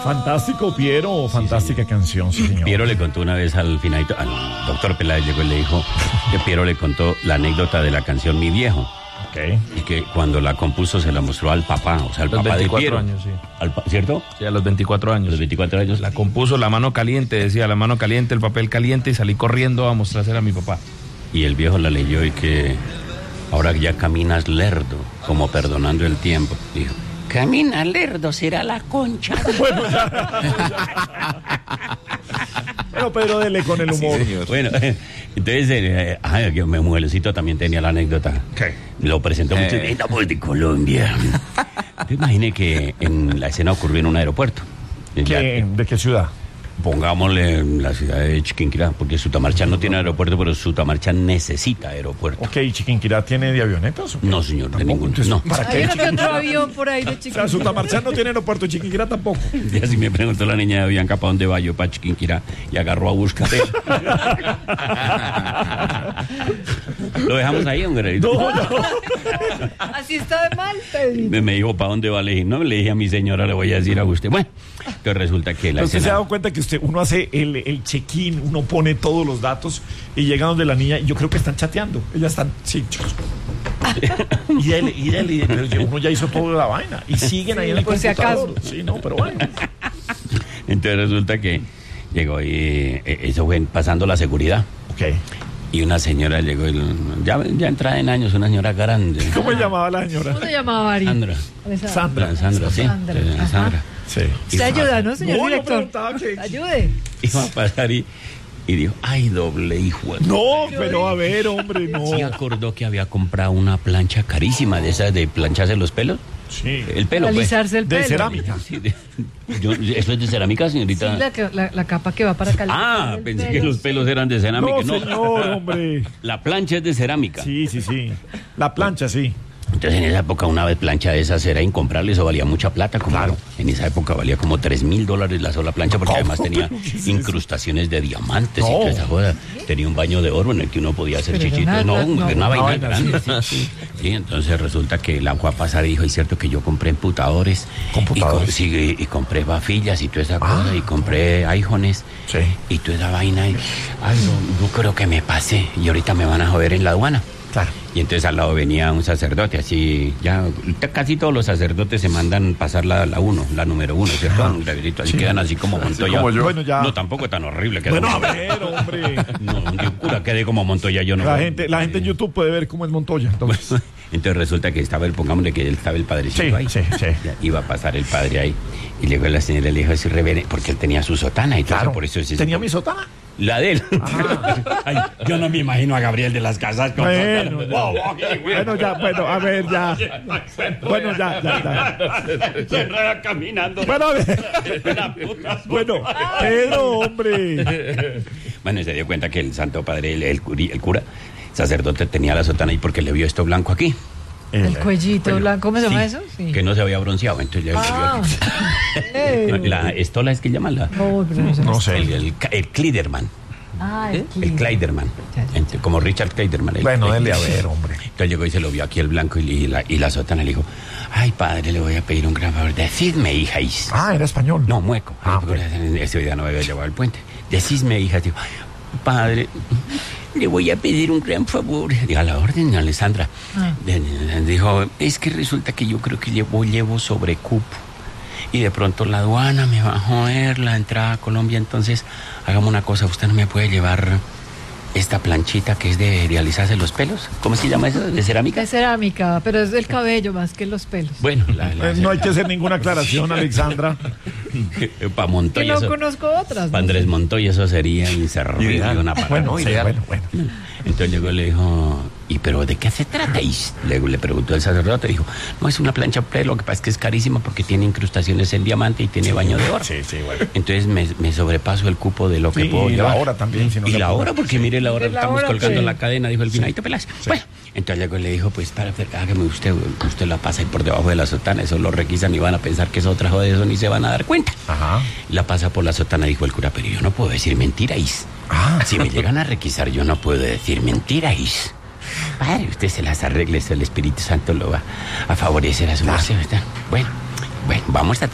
Fantástico, Piero, fantástica canción, sí, señor. Piero le contó una vez al finalito, al doctor Peláez llegó y le dijo que Piero le contó la anécdota de la canción Mi Viejo. Okay. Y que cuando la compuso se la mostró al papá, o sea, al papá de Piero. Años, sí. ¿Cierto? Sí, a los 24 años. Los 24 años. La compuso la mano caliente, decía la mano caliente, el papel caliente, y salí corriendo a mostrársela a mi papá. Y el viejo la leyó y que ahora ya caminas lerdo, como perdonando el tiempo. Dijo, camina lerdo, será la concha. Bueno, Bueno, Pedro, dele con el humor. Sí, Bueno, entonces, mi mujercito también tenía la anécdota. ¿Qué? Lo presentó mucho. Estamos de Colombia. Te imaginé que en la escena ocurrió en un aeropuerto. ¿De qué ciudad? Pongámosle la ciudad de Chiquinquirá, porque Sutamarcha no tiene aeropuerto, pero Sutamarcha necesita aeropuerto. Ok, ¿Chiquinquirá tiene de avionetas? No, señor, de ¿Tampoco? ninguno. Entonces, No. ¿para qué? Hay otro avión por ahí de O sea, Chiquinquirá. Sutamarcha no tiene aeropuerto, Chiquinquirá tampoco. Y así me preguntó la niña de Bianca, ¿para dónde va yo? Para Chiquinquirá. Y agarró a buscar. Lo dejamos ahí, hombre. No. Así está de mal, Pedrito. Me dijo, ¿para dónde va? Le dije, no, le dije a mi señora, le voy a decir a usted. Bueno, que resulta que la ¿Usted se ha escena... dado cuenta que uno hace el check-in, uno pone todos los datos y llega donde la niña y yo creo que están chateando? Ellas están, sí, chicos. Y dale, pero uno ya hizo toda la vaina y siguen ahí en el por si computador. acaso. Sí, no, pero bueno. Entonces resulta que llegó y eso fue pasando la seguridad. Ok. Y una señora llegó, ya entrada en años, una señora grande. ¿Cómo se llamaba la señora? ¿Cómo se llamaba, Ari? Sandra. Sandra. Sí. Sandra. Ajá. Sandra. Sí. Usted ayuda, ¿no, señor No, yo director? preguntaba que... Ayude. Iba a pasar y dijo, ay, doble hijo. No, pero a ver, hombre, no. Sí acordó que había comprado una plancha carísima de esas de plancharse los pelos. Sí. El pelo, pues. Alisarse el De pelo. cerámica. Sí, ¿eso es de cerámica, señorita? Sí, la capa que va para calentar. el Pensé pelo, que los pelos eran de cerámica. No, señor, hombre. La plancha es de cerámica. Sí. La plancha, sí. Entonces en esa época una vez plancha de esas era incomprable, eso valía mucha plata. Claro. En esa época valía como $3,000 la sola plancha porque además tenía incrustaciones de diamantes y toda esa joda. Tenía un baño de oro en el que uno podía hacer Pero chichitos. Una vaina vaina, grande. Sí, entonces resulta que la fue a pasar y dijo, es cierto que yo compré emputadores. ¿Computadores? Y compré bafillas y toda esa cosa y compré iPhones. Sí. Y toda esa vaina. Yo creo que me pasé y ahorita me van a joder en la aduana. Claro. Y entonces al lado venía un sacerdote, así, ya casi todos los sacerdotes se mandan pasar la número 1, ¿cierto? Un gravedito, así Sí. quedan así como Montoya. como yo. Bueno, ya. No, tampoco tan horrible. Bueno, a ver, hombre. No, un cura quede como Montoya, yo no. La gente en YouTube puede ver cómo es Montoya. Entonces. Entonces resulta que pongámosle que estaba el padrecito ahí. Sí. Ya iba a pasar el padre ahí. Y llegó la señora y le dijo así, porque él tenía su sotana y todo Claro. eso, por eso es ¿Tenía mi sotana? La de él. Ay, yo no me imagino a Gabriel de las Casas con Bueno, sotana. Bueno, ya, bueno, a ver, ya. Bueno, ya. Se enreda caminando. Bueno, a ver. La puta. Bueno, Pedro, hombre. Bueno, y se dio cuenta que el Santo Padre, el cura, sacerdote, tenía la sotana ahí porque le vio esto blanco aquí. El cuellito blanco, ¿cómo se llama Sí, eso? Sí. que no se había bronceado, entonces ya Ah. le vio aquí. La estola es que llaman la... No, pero no sé. No sé. El Kleiderman. El El Kleiderman. Ya. Como Richard Kleiderman. Bueno, dele a ver, hombre. Entonces llegó y se lo vio aquí el blanco y la sotana le dijo, ay, padre, le voy a pedir un gran favor. Decidme, hijáis. Era español. No, mueco. Ok. Ese día no había llegado al puente. Decidme, hija. Digo, padre, le voy a pedir un gran favor. Digo, a la orden, Alessandra. Dijo, es que resulta que yo creo que llevo sobrecupo. Y de pronto la aduana me va a joder la entrada a Colombia. Entonces, hagamos una cosa. ¿Usted no me puede llevar esta planchita que es de alisarse los pelos? ¿Cómo se llama eso? ¿De cerámica? Es cerámica, pero es del cabello más que los pelos. Bueno, No hay que hacer ninguna aclaración, Alexandra. para Que Montoya. no Eso, conozco otras. para Andrés Montoya eso sería inservible una palabra. Bueno, sí, bueno. Entonces llegó y le dijo, ¿y pero de qué se tratáis? Le preguntó el sacerdote, dijo, no, es una plancha play, lo que pasa es que es carísima porque tiene incrustaciones en diamante y tiene baño de oro. Sí, bueno. Entonces me sobrepaso el cupo de lo que Sí, puedo y llevar. la hora también, si no y se la apura. hora, porque mire la hora, La estamos hora, colgando sí. en la cadena, dijo el Finadito Peláez. Bueno, entonces llegó y le dijo, pues hágame usted la pasa ahí por debajo de la sotana, eso lo requisan y van a pensar que es otra joda de eso ni se van a dar cuenta. Ajá. La pasa por la sotana, dijo el cura, pero yo no puedo decir mentiras. Si me llegan a requisar, yo no puedo decir mentiras. Padre, usted se las arregle, el Espíritu Santo lo va a favorecer a su merced, ¿verdad? Bueno, vamos a